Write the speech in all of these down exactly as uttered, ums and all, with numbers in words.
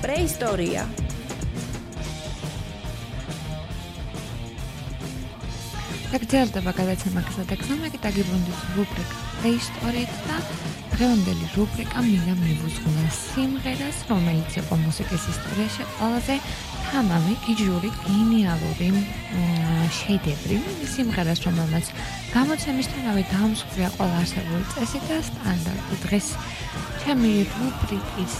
პრეისტორია. გაგრძელდება გადაცემა გზადაგზამაკი დაგიბრუნდით რუბრიკა პრეისტორიით და დღევანდელი რუბრიკა მინდა მივუძღვნა სიმღერას, რომელიც იყო მუსიკის ისტორიაში ყველაზე თამამი, გიჟური, გენიალური შედევრი სიმღერას, რომელმაც გამოცემისთანავე დაამსხვრია ყველა არსებული წესი და სტანდარტი. დღეს ჩემი რუბრიკის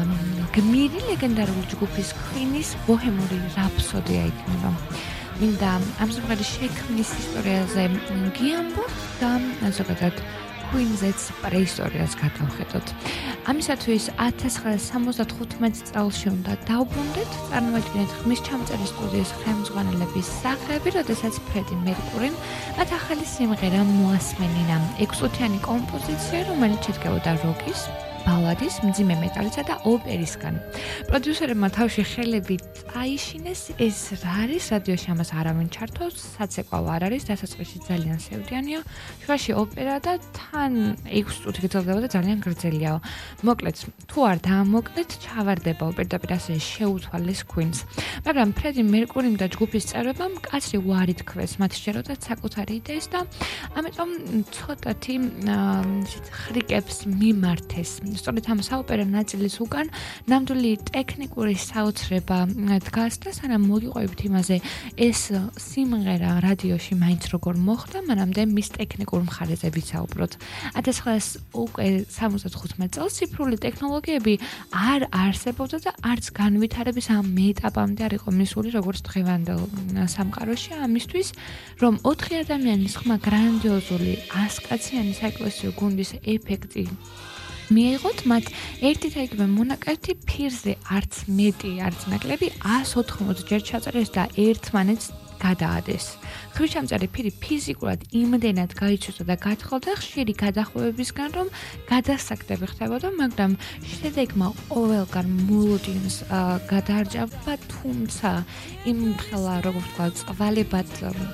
გმირი ლეგენდარული ჯგუფის Queen-ის ბოჰემური რაფსოდია იქნება. მინდა ამ სიმღერის შექმნის ისტორიაზე გიამბობ და ზოგადად Queen-ზეც პრეისტორიას გადავხედოთ. ამისათვის ათას ცხრაასი სამოცდახუთმეტი წელს უნდა დავბრუნდეთ, წარმოვიდგინეთ ხმის ჩამწერი სტუდიის ხელმძღვანელების სახეები, როდესაც ფრედი მერკურიმ მათ ახალი სიმღერა მოასმენინა. ექვსწუთიანი კომპოზიცია, რომელიც შედგებოდა როკის, ბალადის, მძიმე მეტალისა და ოპერისგან. პროდიუსერებმა თავში ხელები წაიშინეს, ეს რა არის, რადიოში ამას არავინ ჩართავს, საცეკვაო არ არის, დასაწყისში ძალიან სევდიანია, შუაში ოპერა და თან ექვსი წუთი გრძელდება და ძალიან გრძელიაო. მოკლედ, თუ არ დაამოკლეთ, ჩავარდება პირდაპირ ასე შეუცვალეს Queen-ს. მაგრამ ფრედი მერკურიმ და ჯგუფის წევრებმა კაცრი უარი თქვეს, მათ შეეროდათ საკუთარი იდეის და ამიტომ ცოტათი ხრიკებს მიმართეს. სწორედ ამ საოპერო ნაწილის უკან ნამდვილი ტექნიკური საოცრება დგას და სანამ მოგიყვებით იმაზე ეს სიმღერა რადიოში მაინც როგორ მოხდა, მანამდე მის ტექნიკურ მხარეზე ვისაუბროთ. ათას ცხრაასი სამოცდახუთმეტი წელს ციფრული ტექნოლოგიები არ არსებობდა და არც განვითარების ამ ეტაპამდე არ იყო მისული როგორც დღევანდელ სამყაროში, ამისთვის რომ ოთხი ადამიანის ხმა გრანდიოზული ასკაციანი საეკლესიო გუნდის ეფექტი მიიღოთ, მათ ერთით აიგივე მონაკერთი ფირზე არც მეტი, არც ნაკლები ას ოთხმოცი ჯერ ჩაწერეს და ერთმანეთს გადაადეს. ხვიჩამწარი ფირი ფიზიკურად იმდენად გაიცვლა და გათხალდა ხშირი გადახვევებისგან, რომ გადასაგდები ხდებოდა, მაგრამ შედეგმა ყოველგან მოლოდინს გადაარჭავა, თუმცა იმ ხელა, როგორც ვთქვა, წვალებად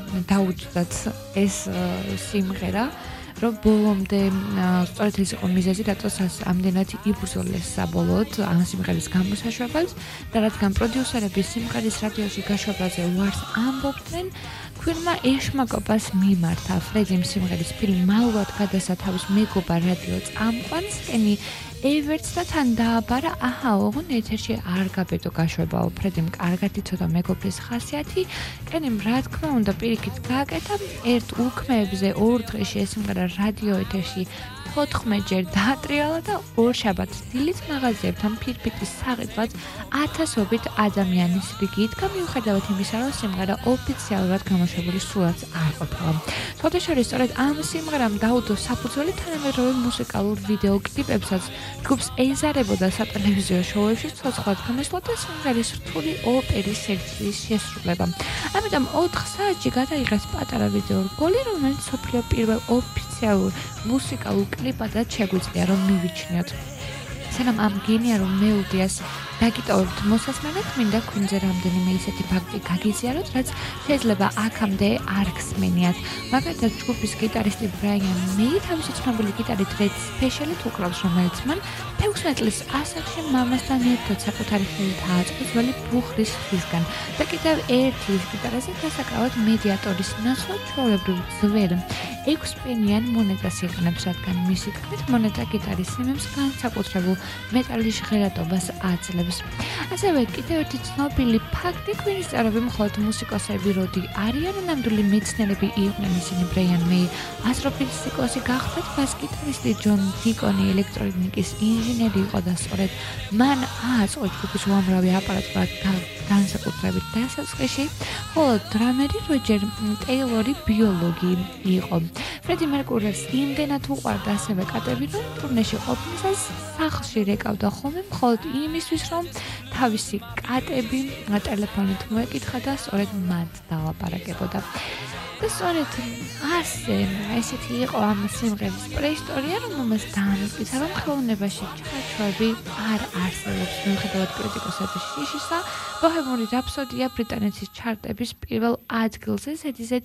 დაუჭდათ ეს სიმღერა, რომ ბოლომდე სწორედ ეს იყო მიზეზი, რატოსაც ამდენად იბრძოლეს საბოლოოდ ამ სიმღერის გამოსაშვებელს და რადგან პროდიუსერები სიმღერის რადიოში გაშვებაზე უარს ამბობდნენ, Queen-მა ეშმაკობას მიმართა. ფრედიმ სიმღერის ფილმ მალულად გადასცა თავის მეგობარ რადიო წამყვანს, კენი ევერტს და თან დააბარა, აჰა, ოღონდ ეთერში არ გაბედო გაშვებაო. ფრედიმ კარგად იცოდა მეგობრის ხასიათი, კენიმ რა თქმა უნდა პირიქით გააკეთა, ერთ უქმეებზე ორ დღეში ეს სიმღერა რადიო ეთერში თოთხმეტჯერ დაატრიალა და ორ შაბათს დილით მაღაზიებთან ფირფიტის საყიდვად ათასობით ადამიანის რიგი იდგა, მიუხედავად იმისა, რომ სიმღერა ოფიციალურად გამოშვებული სულაც არ ყოფილა. თოთეშორის სწორედ ამ სიმღერამ დაუდო საფუძველი თანამედროვე მუსიკალურ ვიდეო კლიპებსაც ჯგუფს ეზარებოდა სატელევიზიო შოუებში ცოცხლად გამოსვლა და სიმღერის რთული ოპერის სექციის შესრულება. ამიტომ ოთხ საათში გადაიღეს პატარა ვიდეო რგოლი, რომელიც მსოფლიო პირველ ოფიციალურ მუსიკალურ კლიპადად შეგვიძლია რომ მივიჩნიოთ. სანამ ამ გენიალურ მელოდიას დაგიტოვებთ მოსასმენად, მინდა Queen-ზე რამდენიმე ისეთი ფაქტი გაგიზიაროთ, რაც შეიძლება აქამდე არ გსმენიათ. მაგალითად, ჯგუფის გიტარისტი ბრაიან მეი თავისი ცნობილი გიტარით Red Special-ით უკრავს, რომელიც მან ექვსმეტ წლის ასაკში მამასთან ერთად საკუთარი ხელით ააწყო ძველი ბუხრის ხისგან და კიდევ ერთი ის გიტარაზე დასაკრავად მედიატორის ნაცვლად ჩვეულებრივ ძველ ექვსპენიან მონეტას იყენებს, რადგან მისი თქმით მონეტა გიტარის სიმემს განსაკუთრებულ მეტალის ჟღერადობას აძლევს. ასევე კიდევ ერთი ცნობილი ფაქტი, Queen-ის წევრები მხოლოდ მუსიკოსები როდი არიან, ნამდვილი მეცნიერები იყვნენ, ისინი ბრაიან მეი ასტროფიზიკოსი გახდათ, ბას-გიტარისტი ჯონ დიკონი ელექტრონიკის ინჟინერი იყო და სწორედ მან ააწყო ჯგუფის უამრავი აპარატურა განსაკუთრებით დასაწყისში, ხოლო დრამერი როჯერ ტეილორი ბიოლოგი იყო. ფრედი მერკურის იმდენად უყვარდა ასევე კატები, რომ ტურნეში ყოფნისას სახლში რეკავდა ხოლმე მხოლოდ იმისთვის, რომ თავისი კატები ტელეფონით მოეკითხა და სწორედ მათ დალაპარაკებოდა. და სწორედ ასე, ესეთი იყო ამ სიმღერის პრეისტორია, რომელმაც დაამტკიცა, რომ ხელოვნებაში ჩაჩვევები არ არსებობს, მიუხედავად კრიტიკოსების შიშისა. ბოჰემური რაფსოდია ბრიტანეთის ჩარტების პირველ ადგილზე ზედიზედ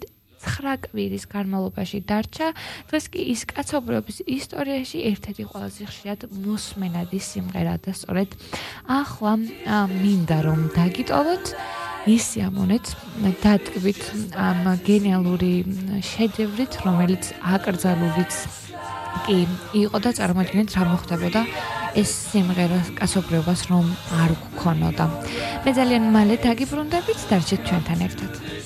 ცხრა კვირის განმავლობაში დარჩა. დღეს კი ის კაცობრიობის ისტორიაში ერთ-ერთი ყველაზე ხშირად მოსმენადი სიმღერა და სწორედ ახლა მინდა რომ დაგიტოვოთ, ისიამოვნეთ, დატკბით ამ გენიალური შედევრით, რომელიც აკრძალულიც კი იყო და წარმოიდგინეთ რა მოხდებოდა ეს სიმღერა კაცობრიობას რომ არ გქონოდა. მე ძალიან მალე დაგიბრუნდებით, დარჩეთ ჩვენთან ერთად.